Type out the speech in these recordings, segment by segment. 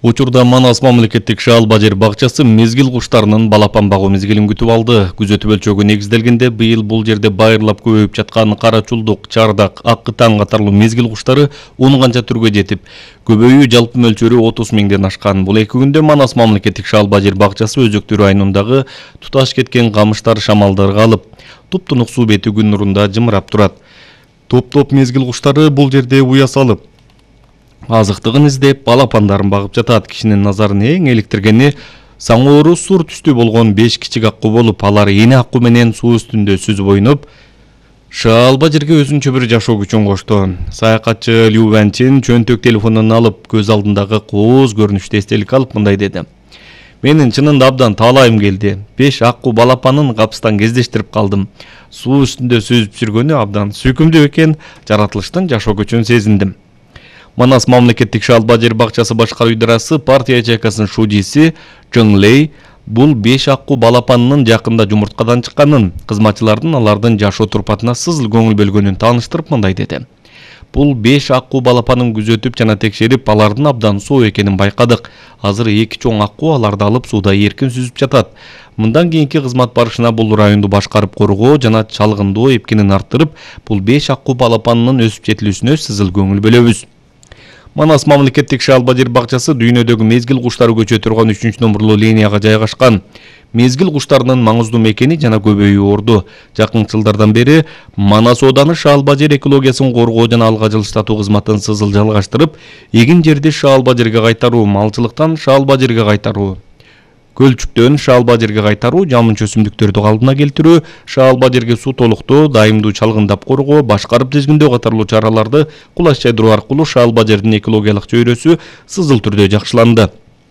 Учурда Манас мамлекеттик шаалба жер бакчасы мезгил куштарынын балапан багуу мезгилин күтүп алды. Күзөтүү өлчөгү негизделгенде быйыл бул жерде байырлап көбөйүп жаткан карачулдук, чардак, ак кытаң катарлуу мезгил куштары 10 канча түргө жетип, көбөйүү жалпы мөлчөрү 30 миңден ашкан. Бул 2 күндө Манас мамлекеттик шаалба жер бакчасы Өзөктү районундагы туташ кеткен камыштар шамалдарга алып, туп-тунук суу бети күн нурунда жымырап турат. Топ-топ мезгил куштары бул жерде уя салып, азыктыгын издеп, балапандарын багып жатат. Кишинин назарын эң эликтиргени саңоору сур түстүү болгон 5 кичик аккуу болуп, алар эне аккуу менен суу үстүндө сүзүп ойноп, шаалба жерге өзүнчө бир жашоо күчүн кошту. Саякатчы Лю Вэнчин чөнтөк телефонун алып, көз алдындагы кооз көрүнүштү эстелик алып мындай деди: "Менин чынында абдан таалайым келди. 5 аккуу балапанын капыстан кездештирип калдым. Суу үстүндө сүзүп жүргөнү абдан сүйкүмдүү экен. Жаратылыштын жашоо күчүн сезиндим." Манас мамлекеттик шаалба жер бакчасы башкаруу идарасы партия ячейкасынын шудиси Чжың Лэй бул 5 аккуу балапанынын жакында жумурткадан чыкканын, кызматчылардын алардын жашоо турпатына сызыл көңүл бөлгөнүн тааныштырып мындай деди: "Бул 5 аккуу балапанын күзөтүп жана текшерип, алардын абдан соо экенин байкадык. Азыр 2 чоң аккуу аларды алып сууда эркин сүзүп жатат. Мындан кийинки кызмат барышына бул районду башкарып коргоо жана чалгындоо эпкинин арттырып, бул 5 аккуу балапанынын өсүп жетилүүсүнө сызыл көңүл бөлөбүз." Манас мамлекеттик шаалба жер бакчасы дүйнөдөгү мезгил куштары көчө турган 3-номурлуу линияга жайгашкан. Мезгил куштарынын маңыздуу мекени жана көбөйүү орду. Жакынкы жылдардан бери Манас ооданы шаалба жер экологиясын коргоо жана алга жылыштатуу кызматын сызыл жалгаштырып, эгин жерди шаалба жерге кайтаруу, малчылыктан шаалба жерге кайтаруу, көлчүктөн шаалба жерге кайтаруу, жамынча өсүмдүктөрдү калдына келтирүү, шаалба жерге суу толуктоо, дайымдуу чалгындап коргоо, башкарып тизгиндөө катарлуу чараларды кулаш жайдыруу аркылуу шаалба жердин экологиялык чөйрөсү сызыл түрдө жакшыланды.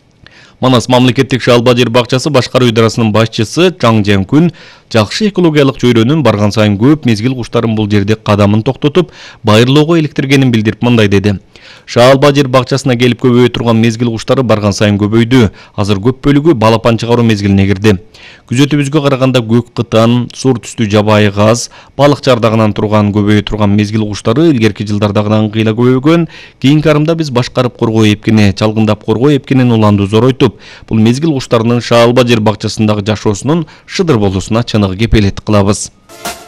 Манас мамлекеттик шаалба жер бакчасы башкаруу идарасынын башчысы Чаң Жэнкүн жакшы экологиялык чөйрөнүн барган сайын көп мезгил куштарын бул жерде кадамын токтотуп, байырлоого иликтиргенин билдирип мындай деди: "Шаалба жер бакчасына келип көбөйө турган мезгил куштары барган сайын көбөйдү. Азыр көп бөлүгү балапан чыгаруу мезгилине кирди. Күзөтүүбүзгө караганда көк кытан, сур түстүү жабайы газ, балык чардагынан турган көбөйө турган мезгил куштары илгерки жылдардагыдан кыйла көбөйгөн. Кийинки арымда биз башкарып коргоо эпкини, чалгындап коргоо эпкинин уланду зоройтуп, бул мезгил куштарынын шаалба жер бакчасындагы жашоосунун шыдыр болуусуна чыныгы кепелеттик кылабыз."